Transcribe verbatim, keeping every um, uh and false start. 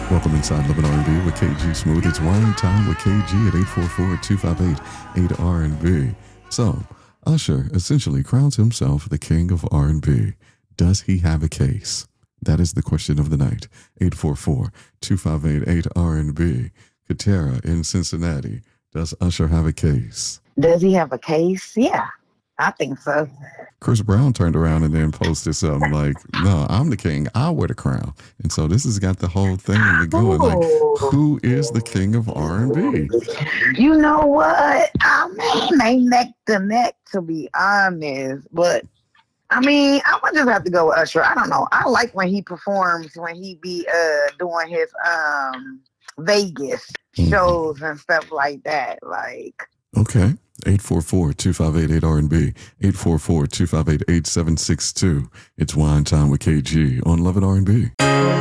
Welcome inside Love and R and B with K G Smooth. It's wine time with K G at eight four four, two five eight, eight R and B. So, Usher essentially crowns himself the king of R and B. Does he have a case? That is the question of the night. eight four four, two five eight, eight R and B. Katera in Cincinnati. Does Usher have a case? Does he have a case? Yeah, I think so. Chris Brown turned around and then posted something like, no, I'm the king. I wear the crown. And so this has got the whole thing going. Like, who is the king of R and B? You know what? I mean, they neck to neck, to be honest. But, I mean, I'm going to just have to go with Usher. I don't know. I like when he performs, when he be uh, doing his um, Vegas shows mm-hmm. and stuff like that. Like, okay. eight four four, two five eight, eight R and B. eight four four, two five eight, eight seven six two. It's Wine Time with K G on Love and R and B.